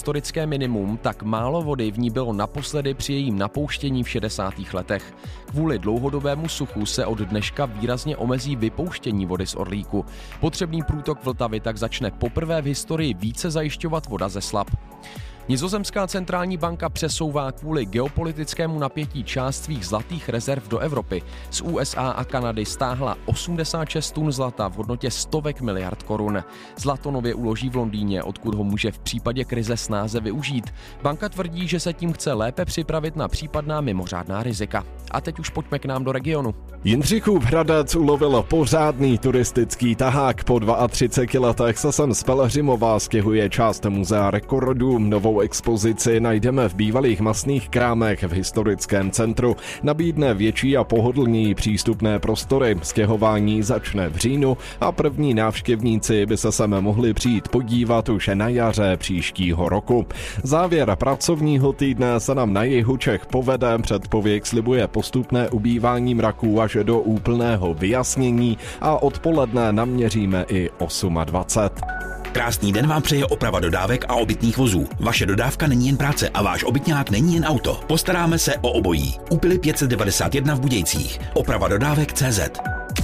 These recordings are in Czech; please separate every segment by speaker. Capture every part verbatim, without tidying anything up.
Speaker 1: historické minimum, tak málo vody v ní bylo naposledy při jejím napouštění v šedesátých letech. Kvůli dlouhodobému suchu se od dneška výrazně omezí vypouštění vody z Orlíku. Potřebný průtok Vltavy tak začne poprvé v historii více zajišťovat voda ze Slap. Nizozemská centrální banka přesouvá kvůli geopolitickému napětí část svých zlatých rezerv do Evropy. Z U S A a Kanady stáhla osmdesát šest tun zlata v hodnotě stovek miliard korun. Zlato nově uloží v Londýně, odkud ho může v případě krize snáze využít. Banka tvrdí, že se tím chce lépe připravit na případná mimořádná rizika. A teď už pojďme k nám do regionu.
Speaker 2: Jindřichův Hradec ulovil pořádný turistický tahák. Po třiceti dvou letech se sem z Pelhřimova stěhuje část muzea rekordů. Novou expozici najdeme v bývalých masných krámech v historickém centru. Nabídne větší a pohodlněji přístupné prostory. Stěhování začne v říjnu a první návštěvníci by se sem mohli přijít podívat už na jaře příštího roku. Závěr pracovního týdne se nám na jihu Čech povede. Předpověď slibuje postupné ubývání mraků až do úplného vyjasnění a odpoledne naměříme i dvacet osm.
Speaker 3: Krásný den vám přeje Oprava dodávek a obytných vozů. Vaše dodávka není jen práce a váš obytňák není jen auto. Postaráme se o obojí. Úpily pět set devadesát jedna v Budějcích. Oprava dodávek tečka cé zet.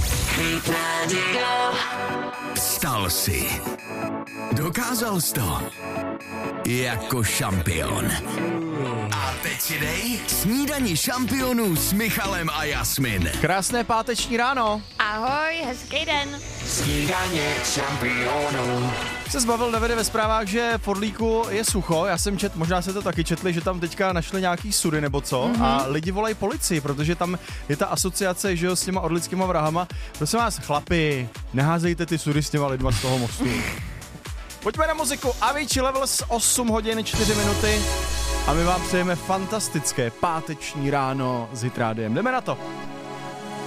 Speaker 4: Vstal si. Dokázal jsi to. Jako šampion. A teď si dej snídani šampionů s Michalem a Jasmin.
Speaker 5: Krásné páteční ráno.
Speaker 6: Ahoj, hezký den.
Speaker 4: Snídaně šampionů.
Speaker 5: Se zbavil Davide ve zprávách, že v Orlíku je sucho. Já jsem čet, možná se to taky četli, že tam teďka našli nějaký sudy nebo co. Mm-hmm. A lidi volají policii, protože tam je ta asociace, že jo, s těma orlickýma vrahama. Prosím vás, chlapi, neházejte ty sudy s těma lidma z toho mostu. Pojďme na muziku. Avicii Levels, osm hodin čtyři minuty. A my vám přejeme fantastické páteční ráno s Hit Rádiem. Jdeme na to.